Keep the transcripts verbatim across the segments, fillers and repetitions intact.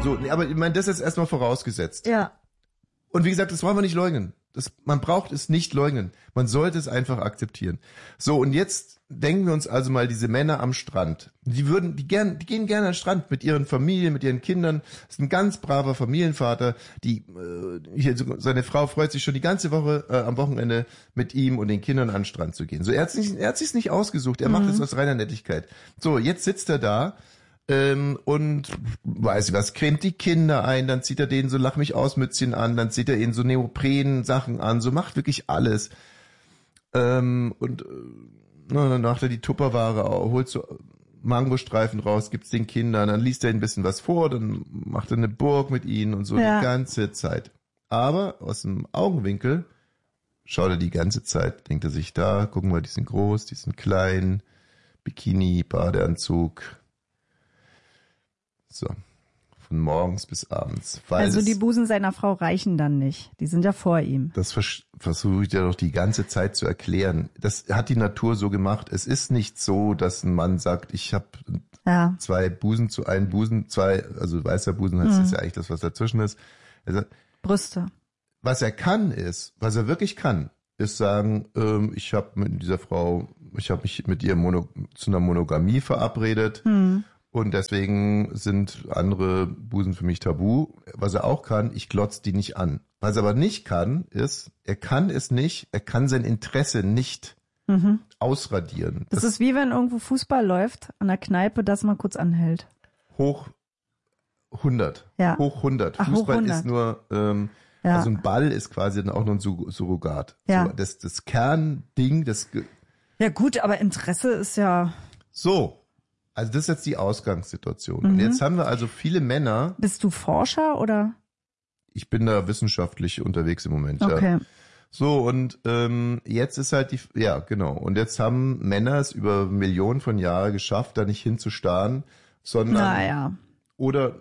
So, aber ich meine, das ist erstmal vorausgesetzt. Ja. Und wie gesagt, das wollen wir nicht leugnen. Das, man braucht es nicht leugnen. Man sollte es einfach akzeptieren. So, und jetzt denken wir uns also mal diese Männer am Strand. Die würden, die gern, die gehen gerne an den Strand mit ihren Familien, mit ihren Kindern. Das ist ein ganz braver Familienvater. Die, äh, hier, seine Frau freut sich schon die ganze Woche äh, am Wochenende mit ihm und den Kindern an den Strand zu gehen. So, er hat sich, er hat sich's nicht ausgesucht. Er mhm. macht es aus reiner Nettigkeit. So, jetzt sitzt er da. Ähm, und weiß ich was, cremt die Kinder ein, dann zieht er denen so Lach mich aus Mützchen an, dann zieht er ihnen so Neopren-Sachen an, so macht wirklich alles. Ähm, und äh, dann macht er die Tupperware, holt so Mangostreifen raus, gibt's den Kindern, dann liest er ihnen ein bisschen was vor, dann macht er eine Burg mit ihnen und so ja. die ganze Zeit. Aber aus dem Augenwinkel schaut er die ganze Zeit, denkt er sich da, gucken wir, die sind groß, die sind klein, Bikini, Badeanzug. So, von morgens bis abends. Weil also die Busen seiner Frau reichen dann nicht. Die sind ja vor ihm. Das vers- versuche ich ja doch die ganze Zeit zu erklären. Das hat die Natur so gemacht. Es ist nicht so, dass ein Mann sagt, ich habe ja. zwei Busen zu einem Busen, zwei, also weißer Busen heißt, mhm. das ist ja eigentlich das, was dazwischen ist. Also, Brüste. Was er kann ist, was er wirklich kann, ist sagen, ähm, ich habe mit dieser Frau, ich habe mich mit ihr mono, zu einer Monogamie verabredet. Mhm. Und deswegen sind andere Busen für mich tabu. Was er auch kann, ich glotz die nicht an. Was er aber nicht kann, ist, er kann es nicht, er kann sein Interesse nicht mhm. ausradieren. Das, das ist wie wenn irgendwo Fußball läuft an der Kneipe, dass man kurz anhält. Hoch hundert. Ja. Hoch hundert. Ach, Fußball hoch hundert. ist nur, ähm, ja. also ein Ball ist quasi dann auch nur ein Sur- Surrogat. Ja. So, das, das Kernding, das... Ge- ja gut, aber Interesse ist ja... So. Also das ist jetzt die Ausgangssituation. Mhm. Und jetzt haben wir also viele Männer. Bist du Forscher oder? Ich bin da wissenschaftlich unterwegs im Moment, okay. ja. So, und ähm, jetzt ist halt die, ja genau, und jetzt haben Männer es über Millionen von Jahren geschafft, da nicht hinzustarren, sondern naja. oder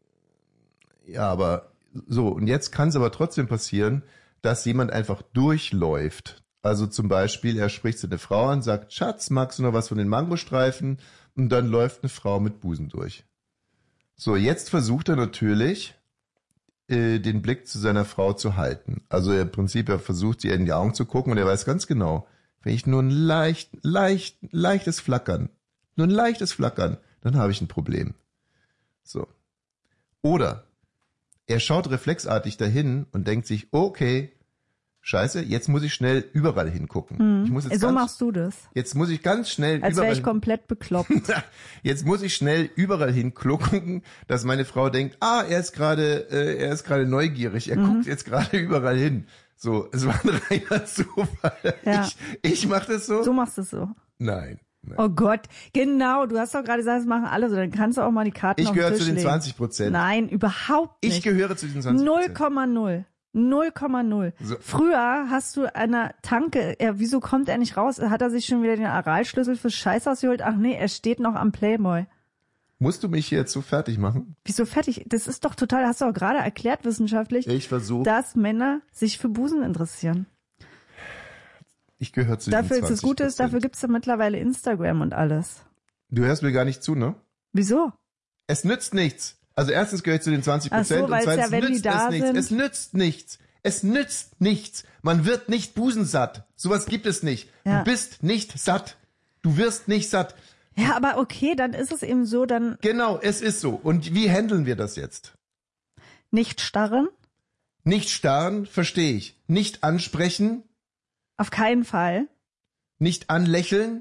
ja, aber so, und jetzt kann es aber trotzdem passieren, dass jemand einfach durchläuft. Also zum Beispiel, er spricht seine Frau an, sagt, Schatz, magst du noch was von den Mangostreifen? Und dann läuft eine Frau mit Busen durch. So, jetzt versucht er natürlich, äh, den Blick zu seiner Frau zu halten. Also im Prinzip, er versucht, ihr in die Augen zu gucken und er weiß ganz genau, wenn ich nur ein leicht, leicht, leichtes Flackern, nur ein leichtes Flackern, dann habe ich ein Problem. So. Oder er schaut reflexartig dahin und denkt sich, okay, Scheiße, jetzt muss ich schnell überall hingucken. Hm. Ich muss jetzt so ganz, machst du das. Jetzt muss ich ganz schnell Als überall... wäre ich komplett bekloppt. Jetzt muss ich schnell überall hingucken, dass meine Frau denkt, ah, er ist gerade, äh, er ist gerade neugierig, er mhm. guckt jetzt gerade überall hin. So, es war ein reiner Zufall. Ja. Ich, ich mach das so. So machst du es so. Nein. Nein. Oh Gott, genau, du hast doch gerade gesagt, das machen alle so, dann kannst du auch mal die Karten Ich auf den gehöre Tisch zu den legen. zwanzig Prozent. Nein, überhaupt nicht. Ich gehöre zu den zwanzig Prozent. null Komma null. null Komma null. So. Früher hast du einer Tanke, er, wieso kommt er nicht raus? Hat er sich schon wieder den Aralschlüssel fürs Scheiß ausgeholt? Ach nee, er steht noch am Playboy. Musst du mich jetzt so fertig machen? Wieso fertig? Das ist doch total, hast du auch gerade erklärt wissenschaftlich, Ich versuche. dass Männer sich für Busen interessieren. Ich gehöre zu Dafür den zwanzig Prozent. ist das Gute, ist, dafür gibt's ja mittlerweile Instagram und alles. Du hörst mir gar nicht zu, ne? Wieso? Es nützt nichts. Also erstens gehöre ich zu den zwanzig Ach Prozent so, und weil's zweitens ja, wenn die nützt da es nichts. sind- Es nützt nichts. Es nützt nichts. Man wird nicht busensatt. Sowas gibt es nicht. Ja. Du bist nicht satt. Du wirst nicht satt. Ja, aber okay, dann ist es eben so, dann Genau, es ist so. Und wie handeln wir das jetzt? nicht starren. Nicht starren, verstehe ich. Nicht ansprechen, Auf keinen Fall. nicht anlächeln.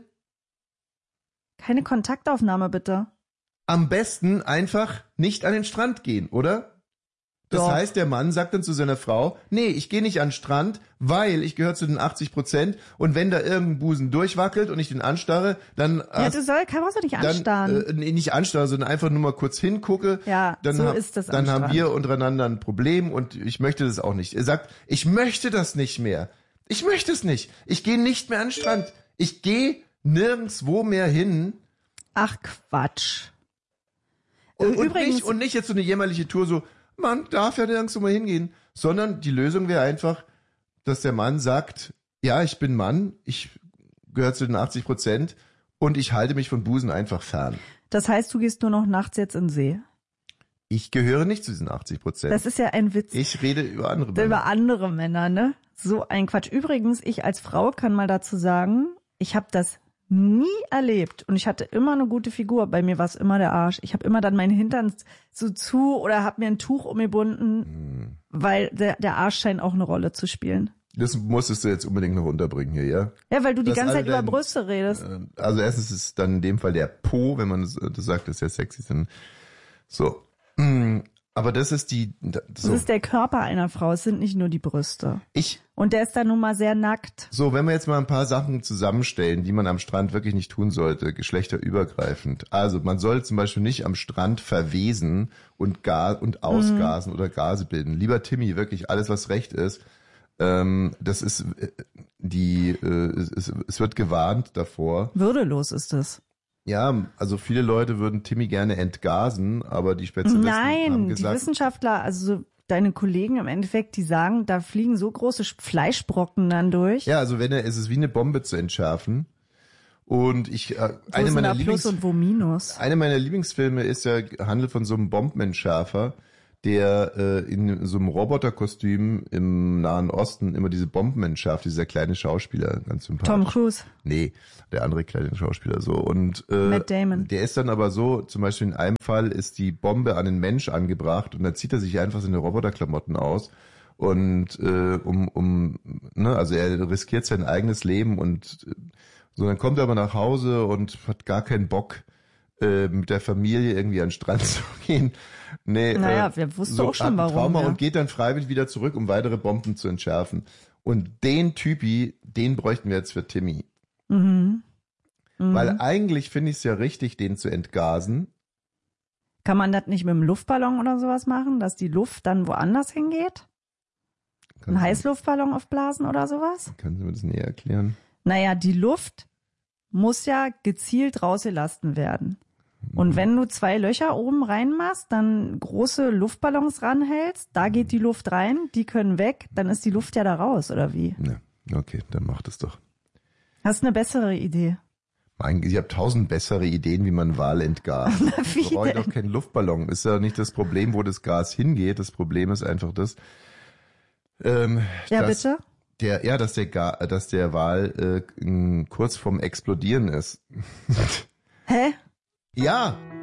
Keine Kontaktaufnahme, bitte. Am besten einfach nicht an den Strand gehen, oder? Das Doch. heißt, der Mann sagt dann zu seiner Frau, nee, ich gehe nicht an den Strand, weil ich gehöre zu den achtzig Prozent und wenn da irgendein Busen durchwackelt und ich den anstarre, dann... Ja, du soll, kann brauchst du nicht anstarren. Dann, äh, nee, nicht anstarren, sondern einfach nur mal kurz hingucke. Ja, dann so hab, ist das am Dann haben Strand. wir untereinander ein Problem und ich möchte das auch nicht. Er sagt, ich möchte das nicht mehr. Ich möchte es nicht. Ich gehe nicht mehr an den Strand. Ich gehe nirgendwo mehr hin. Ach Quatsch. Und, und, Übrigens- nicht, und nicht jetzt so eine jämmerliche Tour so, man darf ja nirgendwo mal hingehen, sondern die Lösung wäre einfach, dass der Mann sagt, ja, ich bin Mann, ich gehöre zu den achtzig Prozent und ich halte mich von Busen einfach fern. Das heißt, du gehst nur noch nachts jetzt in den See. Ich gehöre nicht zu diesen achtzig Prozent. Das ist ja ein Witz. Ich rede über andere Männer. Über andere Männer, ne? So ein Quatsch. Übrigens, ich als Frau kann mal dazu sagen, ich habe das nie erlebt und ich hatte immer eine gute Figur. Bei mir war es immer der Arsch. Ich habe immer dann meinen Hintern so zu oder habe mir ein Tuch umgebunden, hm. weil der, der Arsch scheint auch eine Rolle zu spielen. Das musstest du jetzt unbedingt noch unterbringen hier, ja? Ja, weil du die das ganze Zeit dein, über Brüste redest. Also erstens ist dann in dem Fall der Po, wenn man das, das sagt, ist ja sexy. Dann so. Aber das ist die... So. Das ist der Körper einer Frau, es sind nicht nur die Brüste. Ich... Und der ist dann nun mal sehr nackt. So, wenn wir jetzt mal ein paar Sachen zusammenstellen, die man am Strand wirklich nicht tun sollte, geschlechterübergreifend. Also man soll zum Beispiel nicht am Strand verwesen und, Gas und ausgasen mhm. oder Gase bilden. Lieber Timmy, wirklich alles, was recht ist. Ähm, das ist die, äh, es, es wird gewarnt davor. Würdelos ist es. Ja, also viele Leute würden Timmy gerne entgasen, aber die Spezialisten Nein, haben gesagt... Nein, die Wissenschaftler, also deine Kollegen im Endeffekt, die sagen, da fliegen so große Fleischbrocken dann durch. Ja, also wenn er, es ist wie eine Bombe zu entschärfen. Und ich, äh, wo eine ist meiner da Plus Lieblings, und wo Minus? Eine meiner Lieblingsfilme ist ja, handelt von so einem Bombenentschärfer, der äh, in so einem Roboterkostüm im Nahen Osten immer diese Bomben entschärft, dieser kleine Schauspieler, ganz sympathisch. Tom Cruise. Nee, der andere kleine Schauspieler so. Und äh, Matt Damon. Der ist dann aber so, zum Beispiel in einem Fall ist die Bombe an den Mensch angebracht und dann zieht er sich einfach seine Roboterklamotten aus und äh, um, um, ne, also er riskiert sein eigenes Leben und so, dann kommt er aber nach Hause und hat gar keinen Bock, äh, mit der Familie irgendwie an den Strand zu gehen. Nee, naja, äh, wir wussten so auch schon warum. Trauma ja. Und geht dann freiwillig wieder zurück, um weitere Bomben zu entschärfen. Und den Typi, den bräuchten wir jetzt für Timmy. Mhm. Mhm. Weil eigentlich finde ich es ja richtig, den zu entgasen. Kann man das nicht mit einem Luftballon oder sowas machen, dass die Luft dann woanders hingeht? Ein Heißluftballon aufblasen oder sowas? Können Sie mir das näher erklären? Naja, die Luft muss ja gezielt rausgelassen werden. Und wenn du zwei Löcher oben reinmachst, dann große Luftballons ranhältst, da geht die Luft rein, die können weg, dann ist die Luft ja da raus, oder wie? Ja, okay, dann mach das doch. Hast du eine bessere Idee? Mein, ich habe tausend bessere Ideen, wie man Wal entgast. Ich brauche doch keinen Luftballon. Ist ja nicht das Problem, wo das Gas hingeht. Das Problem ist einfach das, ähm, ja, dass bitte? Der, ja, dass der, Ga, dass der Wal äh, kurz vorm Explodieren ist. Hä? Ja,